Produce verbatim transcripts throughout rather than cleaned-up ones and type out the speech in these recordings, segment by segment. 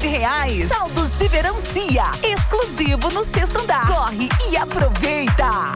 reais. Saldos de verão Cia, exclusivo no sexto andar. Corre e aproveita!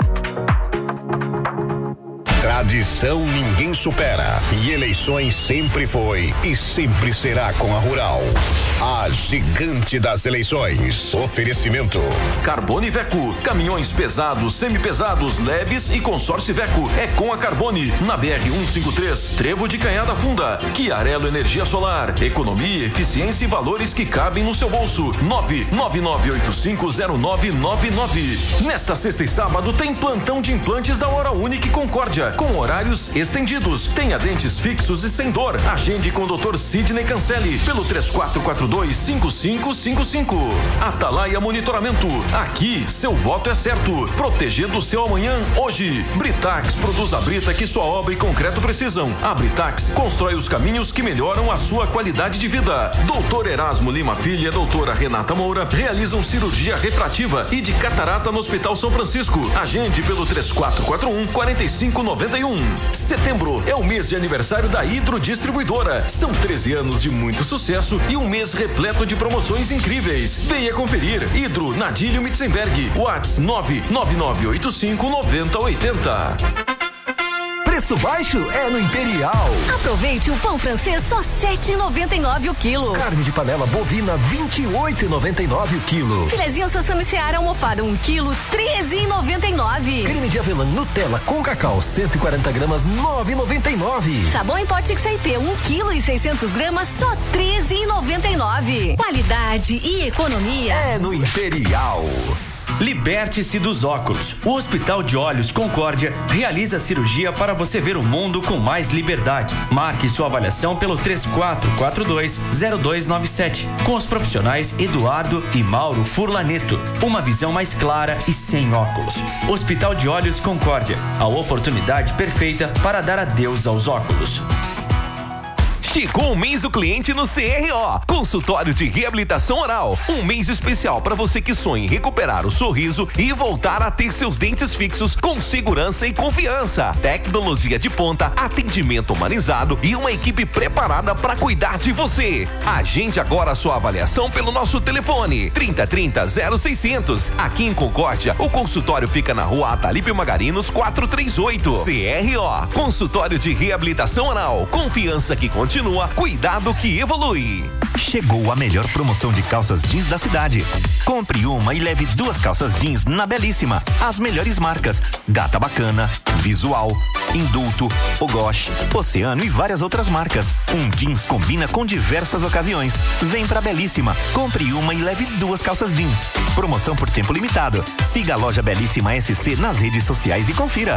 Tradição ninguém supera e eleições sempre foi e sempre será com a Rural. A gigante das eleições. Oferecimento. Carbone Iveco. Caminhões pesados, semipesados, leves e consórcio Iveco. É com a Carbone. Na B R cento e cinquenta e três, Trevo de Canhada Funda. Chiarello Energia Solar. Economia, eficiência e valores que cabem no seu bolso. nove nove nove oito cinco zero nove nove nove. Nesta sexta e sábado tem plantão de implantes da Hora Única Concórdia, com horários estendidos. Tenha dentes fixos e sem dor. Agende com o doutor Sidney Cancelli pelo três quatro quatro dois cinco cinco cinco cinco. Atalaia Monitoramento. Aqui, seu voto é certo. Protegendo o seu amanhã, hoje. Britax produz a brita que sua obra e concreto precisam. A Britax constrói os caminhos que melhoram a sua qualidade de vida. Doutor Erasmo Lima Filho e a doutora Renata Moura realizam cirurgia refrativa e de catarata no Hospital São Francisco. Agende pelo três quatro quatro um, quatro cinco nove um. Setembro é o mês de aniversário da Hidro Distribuidora. São treze anos de muito sucesso e um mês repleto de promoções incríveis. Venha conferir. Hidro Nadílio Mitzenberg. WhatsApp nove nove nove oito cinco nove zero oito zero. Preço baixo é no Imperial. Aproveite o pão francês só sete reais e noventa e nove o quilo. Carne de panela bovina vinte e oito reais e noventa e nove o quilo. Filezinho Sassami Seara almofada um quilo treze reais e noventa e nove. Creme de avelã Nutella com cacau cento e quarenta gramas nove reais e noventa e nove. Sabão em pote X I P um quilo e seiscentos gramas só treze reais e noventa e nove. Qualidade e economia é no Imperial. Liberte-se dos óculos. O Hospital de Olhos Concórdia realiza a cirurgia para você ver o mundo com mais liberdade. Marque sua avaliação pelo três quatro quatro dois zero dois nove sete com os profissionais Eduardo e Mauro Furlaneto. Uma visão mais clara e sem óculos. Hospital de Olhos Concórdia, a oportunidade perfeita para dar adeus aos óculos. Chegou o mês do cliente no C R O, consultório de reabilitação oral. Um mês especial para você que sonha em recuperar o sorriso e voltar a ter seus dentes fixos com segurança e confiança. Tecnologia de ponta, atendimento humanizado e uma equipe preparada para cuidar de você. Agende agora a sua avaliação pelo nosso telefone trinta trinta zero seiscentos. Aqui em Concórdia, o consultório fica na rua Atalípio Magarinos quatrocentos e trinta e oito. C R O, consultório de reabilitação oral. Confiança que continua. Cuidado que evolui. Chegou a melhor promoção de calças jeans da cidade. Compre uma e leve duas calças jeans na Belíssima. As melhores marcas: Gata Bacana, Visual, Indulto, Ogosh, Oceano e várias outras marcas. Um jeans combina com diversas ocasiões. Vem pra Belíssima. Compre uma e leve duas calças jeans. Promoção por tempo limitado. Siga a loja Belíssima S C nas redes sociais e confira.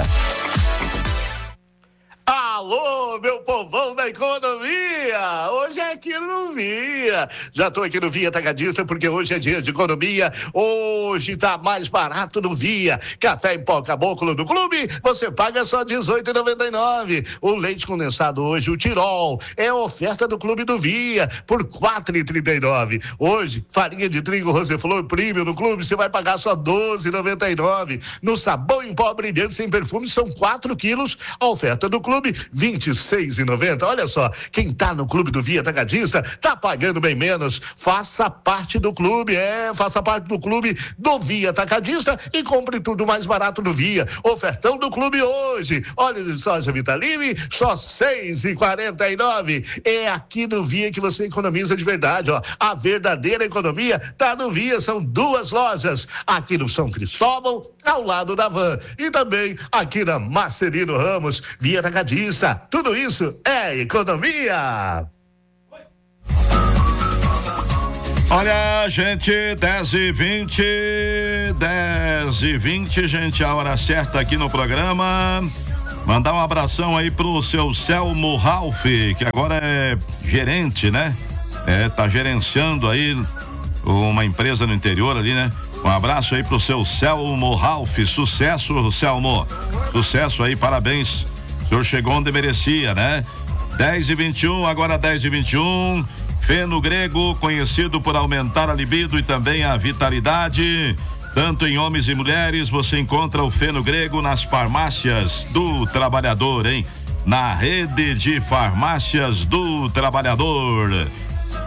Alô, meu povão da economia! Hoje é aqui no Via. Já tô aqui no Via Atacadista porque hoje é dia de economia. Hoje tá mais barato no Via. Café em pó caboclo do clube, você paga só dezoito reais e noventa e nove centavos. O leite condensado hoje, o Tirol, é oferta do clube do Via por quatro reais e trinta e nove centavos. Hoje, farinha de trigo Roseflor Premium no clube, você vai pagar só doze reais e noventa e nove centavos. No sabão em pó brilhante sem perfume, são quatro quilos. A oferta do clube, vinte e seis reais e noventa centavos. Olha só, quem tá no clube do Via Atacadista tá pagando bem menos. Faça parte do clube, é, faça parte do clube do Via Atacadista e compre tudo mais barato no Via. Ofertão do clube hoje. Óleo de soja Vitaline, só seis reais e quarenta e nove centavos. É aqui no Via que você economiza de verdade, ó. A verdadeira economia tá no Via, são duas lojas. Aqui no São Cristóvão, ao lado da Van. E também aqui na Marcelino Ramos, Via Atacadista. Tudo isso é economia. Olha, gente, dez e vinte, dez e vinte, gente, a hora certa aqui no programa. Mandar um abração aí pro seu Selmo Ralph, que agora é gerente, né? É, tá gerenciando aí uma empresa no interior ali, né? Um abraço aí pro seu Selmo Ralph, sucesso, Selmo, sucesso aí, parabéns, o senhor chegou onde merecia, né? dez e vinte e um, agora dez e vinte e um, Feno Grego, conhecido por aumentar a libido e também a vitalidade, tanto em homens e mulheres. Você encontra o Feno Grego nas farmácias do trabalhador, hein? Na rede de farmácias do trabalhador.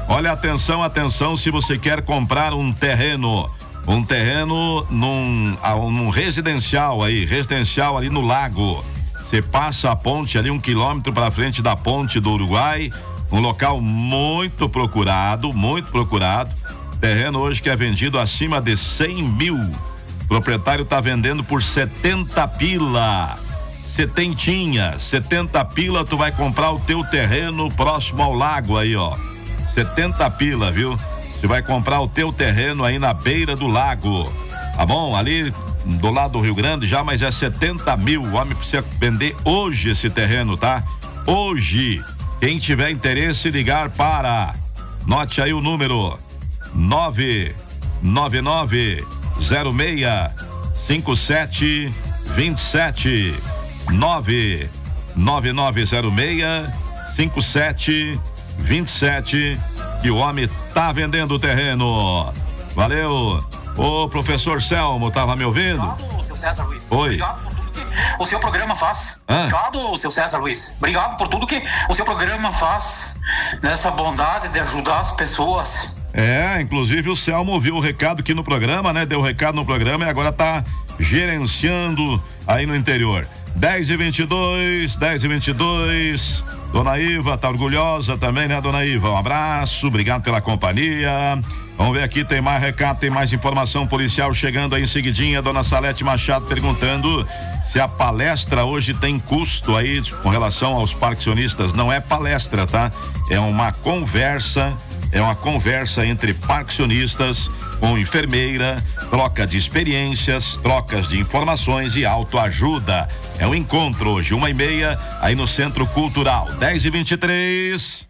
Olha, atenção, atenção, se você quer comprar um terreno, um terreno num, num residencial aí, residencial ali no lago. Você passa a ponte ali um quilômetro para frente da ponte do Uruguai, um local muito procurado, muito procurado. Terreno hoje que é vendido acima de cem mil. O proprietário tá vendendo por setenta pila. Setentinha, setenta pila, tu vai comprar o teu terreno próximo ao lago aí, ó. setenta pila, viu? Você vai comprar o teu terreno aí na beira do lago. Tá bom? Ali do lado do Rio Grande já, mas é setenta mil. O homem precisa vender hoje esse terreno, tá? Hoje. Quem tiver interesse, ligar para. Note aí o número: nove nove nove zero seis cinco sete dois sete. nove nove nove zero seis cinco sete dois sete. E o homem tá vendendo o terreno. Valeu. Ô, professor Selmo, tava me ouvindo? Obrigado, seu César Luiz. Oi. Obrigado por tudo que o seu programa faz. Hã? Obrigado, seu César Luiz. Obrigado por tudo que o seu programa faz. Nessa bondade de ajudar as pessoas. É, inclusive o Selmo ouviu o recado aqui no programa, né? Deu o recado no programa e agora tá gerenciando aí no interior. dez e vinte e dois, dez e vinte e dois. Dona Iva tá orgulhosa também, né, Dona Iva? Um abraço, obrigado pela companhia. Vamos ver aqui, tem mais recado, tem mais informação policial chegando aí em seguidinha. Dona Salete Machado perguntando se a palestra hoje tem custo aí com relação aos parquecionistas. Não é palestra, tá? É uma conversa, é uma conversa entre parquecionistas com enfermeira, troca de experiências, trocas de informações e autoajuda. É um encontro hoje, uma e meia, aí no Centro Cultural. dez e vinte e três.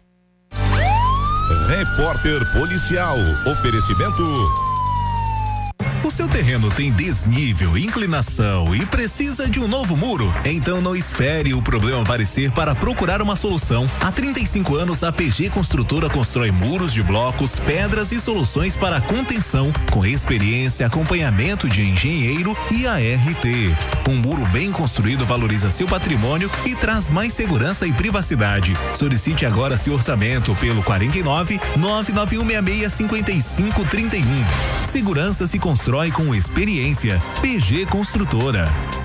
Repórter Policial. Oferecimento. O seu terreno tem desnível, inclinação e precisa de um novo muro? Então não espere o problema aparecer para procurar uma solução. Há trinta e cinco anos, a P G Construtora constrói muros de blocos, pedras e soluções para contenção, com experiência, acompanhamento de engenheiro e A R T. Um muro bem construído valoriza seu patrimônio e traz mais segurança e privacidade. Solicite agora seu orçamento pelo quarenta e nove, nove nove um seis seis, cinquenta e cinco, trinta e um. Segurança se constrói com experiência. P G Construtora.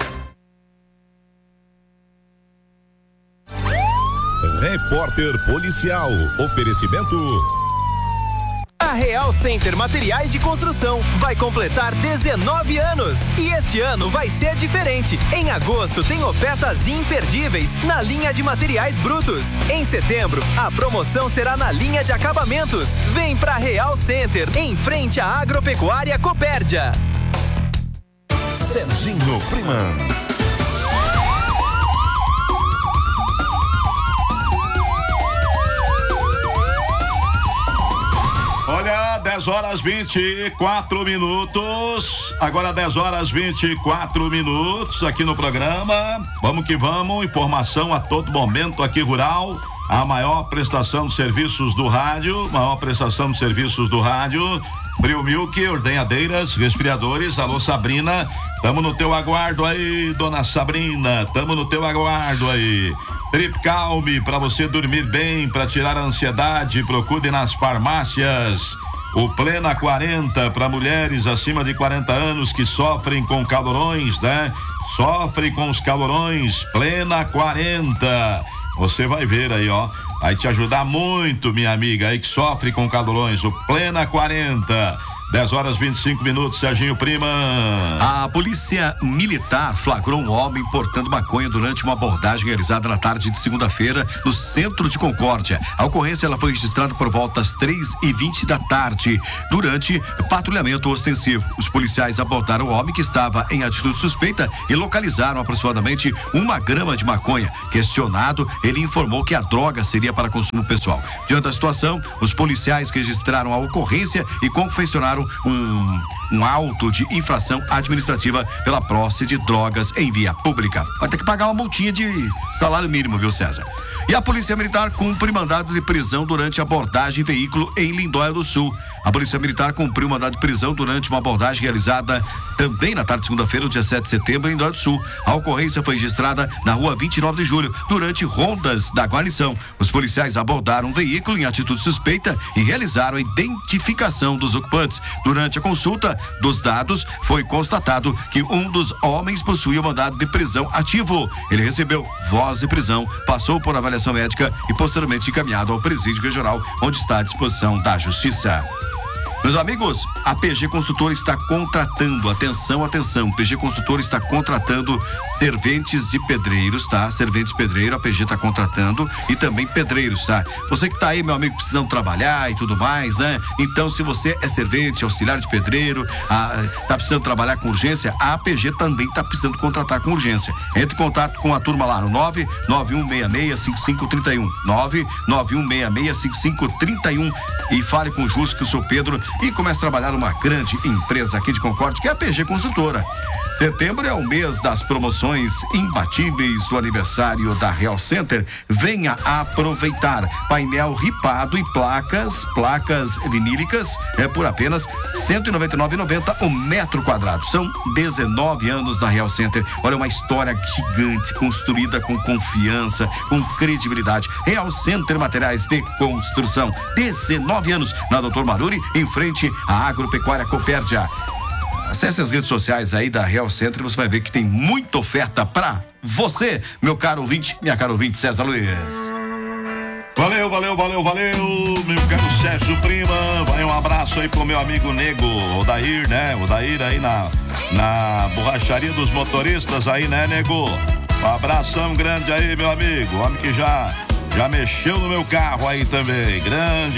Repórter Policial. Oferecimento. A Real Center Materiais de Construção vai completar dezenove anos e este ano vai ser diferente. Em agosto tem ofertas imperdíveis na linha de materiais brutos. Em setembro, a promoção será na linha de acabamentos. Vem pra Real Center, em frente à Agropecuária Copérdia. Serginho Freeman. Olha, dez horas vinte e quatro minutos. Agora dez horas vinte e quatro minutos aqui no programa. Vamos que vamos. Informação a todo momento aqui Rural. A maior prestação de serviços do rádio. Maior prestação de serviços do rádio. Bril Milk, ordenhadeiras, resfriadores. Alô, Sabrina. Tamo no teu aguardo aí, dona Sabrina. Tamo no teu aguardo aí. Trip Calme, para você dormir bem, para tirar a ansiedade, procure nas farmácias. O Plena quarenta, para mulheres acima de quarenta anos que sofrem com calorões, né? Sofrem com os calorões. Plena quarenta. Você vai ver aí, ó. Vai te ajudar muito, minha amiga aí que sofre com calorões. O Plena quarenta. dez horas vinte e cinco minutos, Serginho Prima. A polícia militar flagrou um homem portando maconha durante uma abordagem realizada na tarde de segunda-feira no centro de Concórdia. A ocorrência ela foi registrada por volta das três e vinte da tarde, durante patrulhamento ostensivo. Os policiais abordaram o homem que estava em atitude suspeita e localizaram aproximadamente uma grama de maconha. Questionado, ele informou que a droga seria para consumo pessoal. Diante da situação, os policiais registraram a ocorrência e confeccionaram Um, um auto de infração administrativa pela posse de drogas em via pública. Vai ter que pagar uma multinha de salário mínimo, viu, César? E a Polícia Militar cumpre mandado de prisão durante abordagem em veículo em Lindóia do Sul. A Polícia Militar cumpriu mandado de prisão durante uma abordagem realizada também na tarde de segunda-feira, dia sete de setembro, em Dória do Sul. A ocorrência foi registrada na rua vinte e nove de julho, durante rondas da guarnição. Os policiais abordaram um veículo em atitude suspeita e realizaram a identificação dos ocupantes. Durante a consulta dos dados, foi constatado que um dos homens possuía mandado de prisão ativo. Ele recebeu voz de prisão, passou por avaliação médica e posteriormente encaminhado ao presídio regional, onde está à disposição da Justiça. Meus amigos, a P G Construtora está contratando, atenção, atenção, P G Construtora está contratando serventes de pedreiros, tá? Serventes pedreiro, a P G está contratando e também pedreiros, tá? Você que tá aí, meu amigo, precisando trabalhar e tudo mais, né? Então, se você é servente, auxiliar de pedreiro, a, tá precisando trabalhar com urgência, a P G também tá precisando contratar com urgência. Entre em contato com a turma lá no nove nove um seis seis cinco cinco três um, nove nove um seis seis cinco cinco três um e fale com o Justo, que eu sou Pedro, e comece a trabalhar numa grande empresa aqui de Concórdia, que é a P G Construtora. Setembro é o mês das promoções imbatíveis do aniversário da Real Center. Venha aproveitar. Painel ripado e placas, placas vinílicas, é por apenas cento e noventa e nove reais e noventa centavos o metro quadrado. São dezenove anos da Real Center. Olha, uma história gigante, construída com confiança, com credibilidade. Real Center Materiais de Construção. dezenove anos na Doutor Maruri, em frente à Agropecuária Copérdia. Acesse as redes sociais aí da Real Center e você vai ver que tem muita oferta pra você, meu caro ouvinte, minha cara ouvinte, César Luiz. Valeu, valeu, valeu, valeu, meu caro Sérgio Prima. Vai um abraço aí pro meu amigo Nego, Odair, né? Odair aí na, na borracharia dos motoristas aí, né, Nego? Um abração grande aí, meu amigo. Homem que já, já mexeu no meu carro aí também. Grande.